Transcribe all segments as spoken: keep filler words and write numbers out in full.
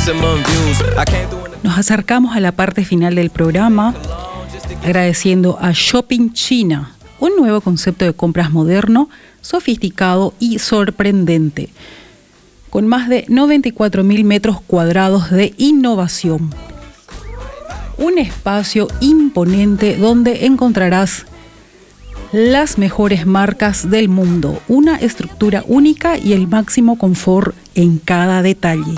Nos acercamos a la parte final del programa agradeciendo a Shopping China, un nuevo concepto de compras moderno, sofisticado y sorprendente, con más de noventa y cuatro mil metros cuadrados de innovación. Un espacio imponente donde encontrarás las mejores marcas del mundo, una estructura única y el máximo confort en cada detalle.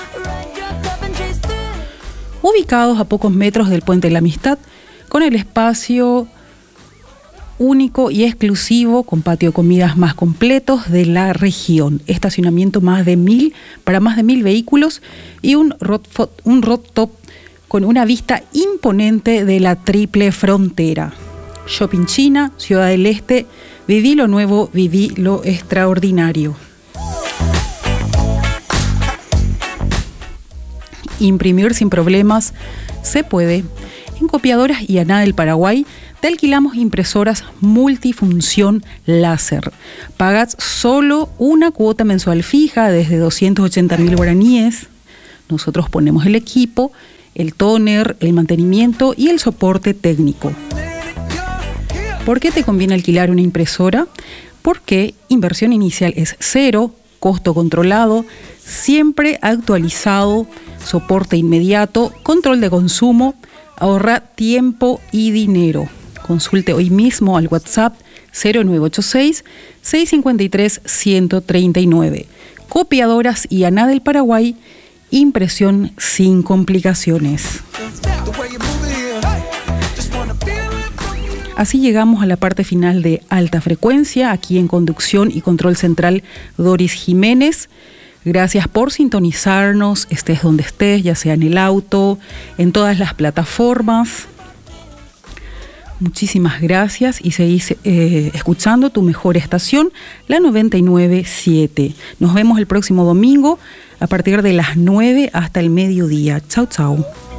Ubicados a pocos metros del Puente de la Amistad, con el espacio único y exclusivo, con patio de comidas más completos de la región, estacionamiento más de mil para más de mil vehículos y un rooftop, un rooftop con una vista imponente de la triple frontera. Shopping China, Ciudad del Este, viví lo nuevo, viví lo extraordinario. Imprimir sin problemas se puede. En Copiadoras y Aná del Paraguay te alquilamos impresoras multifunción láser. Pagas solo una cuota mensual fija desde doscientos ochenta mil guaraníes. Nosotros ponemos el equipo, el tóner, el mantenimiento y el soporte técnico. ¿Por qué te conviene alquilar una impresora? Porque inversión inicial es cero, costo controlado, siempre actualizado, soporte inmediato, control de consumo, ahorra tiempo y dinero. Consulte hoy mismo al WhatsApp cero nueve ocho seis, seis cinco tres, uno tres nueve. Copiadoras y Aná del Paraguay, impresión sin complicaciones. Así llegamos a la parte final de Alta Frecuencia, aquí en conducción y control central Doris Jiménez. Gracias por sintonizarnos, estés donde estés, ya sea en el auto, en todas las plataformas. Muchísimas gracias y seguís eh, escuchando tu mejor estación, la noventa y nueve punto siete. Nos vemos el próximo domingo a partir de las nueve hasta el mediodía. Chau, chau.